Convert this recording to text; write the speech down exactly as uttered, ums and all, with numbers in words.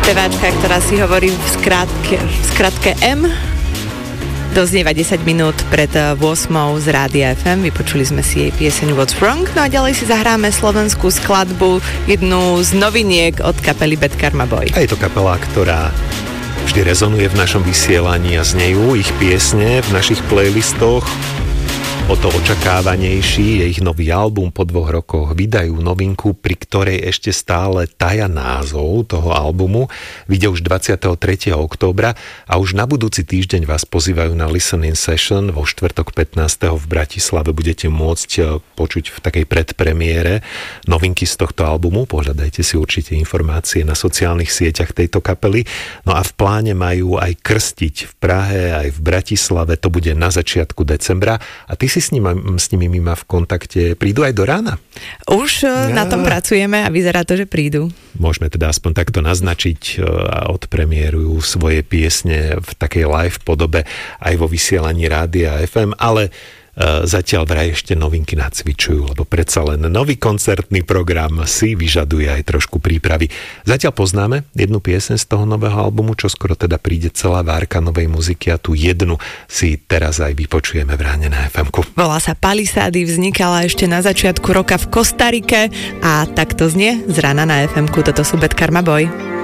speváčka, ktorá si hovorí v skratke, v skratke M. Doznieva desať minút pred ôsmou z Rádia ef em. Vypočuli sme si jej pieseň What's Wrong. No a ďalej si zahráme slovenskú skladbu, jednu z noviniek od kapely Bad Karma Boy. A je to kapela, ktorá vždy rezonuje v našom vysielaní a znejú ich piesne v našich playlistoch. O to očakávanejší je ich nový album. Po dvoch rokoch vydajú novinku, pri ktorej ešte stále taja názov toho albumu. Vyjde už dvadsiateho tretieho októbra a už na budúci týždeň vás pozývajú na listening session. Vo štvrtok pätnásteho v Bratislave budete môcť počuť v takej predpremiére novinky z tohto albumu. Pohľadajte si určite informácie na sociálnych sieťach tejto kapely. No a v pláne majú aj krstiť v Prahe, aj v Bratislave. To bude na začiatku decembra. A ty si s nimi, s nimi mima v kontakte. Prídu aj do rána? Už ja. Na tom pracujeme a vyzerá to, že prídu. Môžeme teda aspoň takto naznačiť a odpremierujú svoje piesne v takej live podobe aj vo vysielaní Rádia ef em, ale zatiaľ vraj ešte novinky nacvičujú, lebo predsa len nový koncertný program si vyžaduje aj trošku prípravy. Zatiaľ poznáme jednu pieseň z toho nového albumu, čo skoro teda príde celá várka novej muziky a tú jednu si teraz aj vypočujeme v ráne na ef emku. Volá sa Palisády, vznikala ešte na začiatku roka v Kostarike a takto znie z rána na ef emku. Toto sú Bad Karma Boy.